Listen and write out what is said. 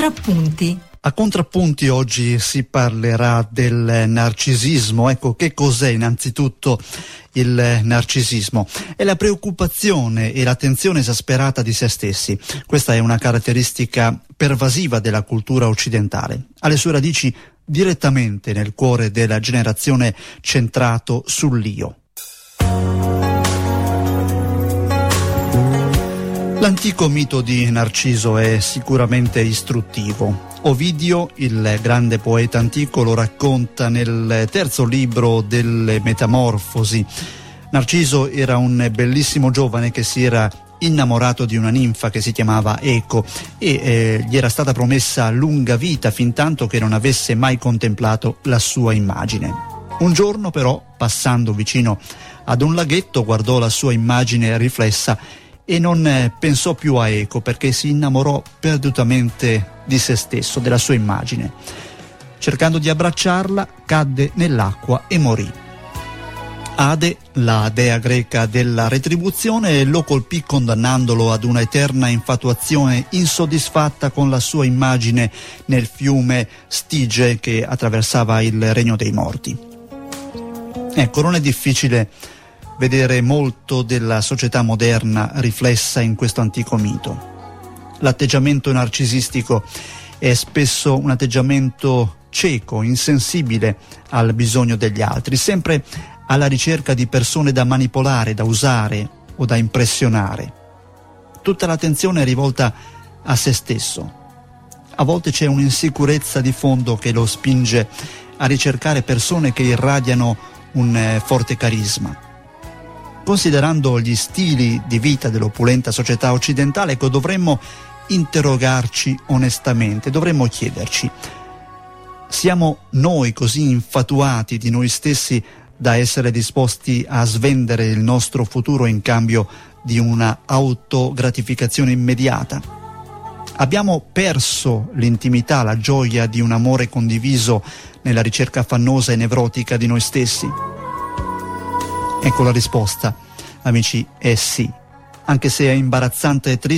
Contrappunti. A Contrappunti oggi si parlerà del narcisismo. Ecco, che cos'è innanzitutto il narcisismo? È la preoccupazione e l'attenzione esasperata di se stessi. Questa è una caratteristica pervasiva della cultura occidentale. Ha le sue radici direttamente nel cuore della generazione centrato sull'io. L'antico mito di Narciso è sicuramente istruttivo. Ovidio, il grande poeta antico, lo racconta nel terzo libro delle Metamorfosi. Narciso era un bellissimo giovane che si era innamorato di una ninfa che si chiamava Eco e gli era stata promessa lunga vita fintanto che non avesse mai contemplato la sua immagine. Un giorno però, passando vicino ad un laghetto, guardò la sua immagine riflessa e non pensò più a Eco perché si innamorò perdutamente di se stesso, della sua immagine. Cercando di abbracciarla, cadde nell'acqua e morì. Ade, la dea greca della retribuzione, lo colpì condannandolo ad una eterna infatuazione insoddisfatta con la sua immagine nel fiume Stige che attraversava il regno dei morti. Ecco, non è difficile vedere molto della società moderna riflessa in questo antico mito. L'atteggiamento narcisistico è spesso un atteggiamento cieco, insensibile al bisogno degli altri, sempre alla ricerca di persone da manipolare, da usare o da impressionare. Tutta l'attenzione è rivolta a se stesso. A volte c'è un'insicurezza di fondo che lo spinge a ricercare persone che irradiano un forte carisma. Considerando gli stili di vita dell'opulenta società occidentale, dovremmo interrogarci onestamente, dovremmo chiederci: siamo noi così infatuati di noi stessi da essere disposti a svendere il nostro futuro in cambio di una autogratificazione immediata? Abbiamo perso l'intimità, la gioia di un amore condiviso nella ricerca affannosa e nevrotica di noi stessi? Ecco la risposta, amici, è sì. Anche se è imbarazzante e triste,